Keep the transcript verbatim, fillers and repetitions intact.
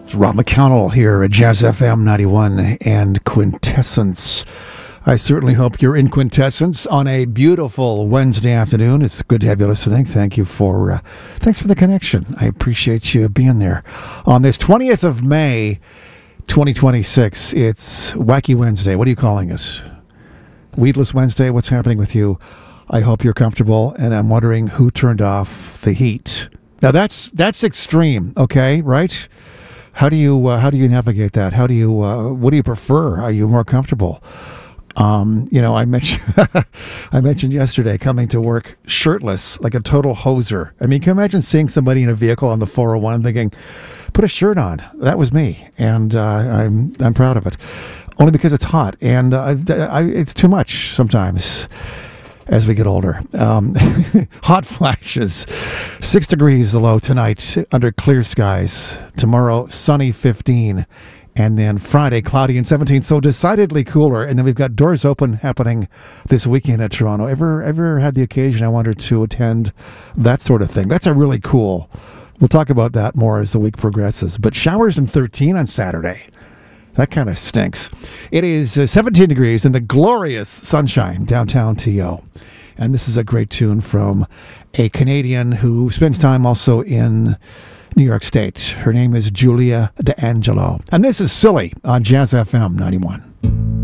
It's Rob McConnell here at Jazz F M ninety-one and Quintessence. I certainly hope you're in Quintessence on a beautiful Wednesday afternoon. It's good to have you listening. Thank you for uh, thanks for the connection. I appreciate you being there. On this twentieth of May, twenty twenty-six, it's Wacky Wednesday. What are you calling it? Weedless Wednesday? What's happening with you? I hope you're comfortable, and I'm wondering who turned off the heat. Now that's that's extreme, okay, right? How do you uh, how do you navigate that? How do you uh, what do you prefer? Are you more comfortable? Um, you know, I mentioned I mentioned yesterday coming to work shirtless, like a total hoser. I mean, can you imagine seeing somebody in a vehicle on the four oh one and thinking, "Put a shirt on"? That was me, and uh, I'm I'm proud of it. Only because it's hot, and uh, I, it's too much sometimes. As we get older. Um, hot flashes. Six degrees the low tonight under clear skies. Tomorrow, sunny fifteen. And then Friday, cloudy and seventeen. So decidedly cooler. And then we've got doors open happening this weekend at Toronto. Ever, ever had the occasion, I wonder, to attend that sort of thing? That's a really cool. We'll talk about that more as the week progresses. But showers and thirteen on Saturday. That kind of stinks. It is uh, seventeen degrees in the glorious sunshine downtown T O. And this is a great tune from a Canadian who spends time also in New York State. Her name is Julia D'Angelo. And this is Silly on Jazz F M ninety-one.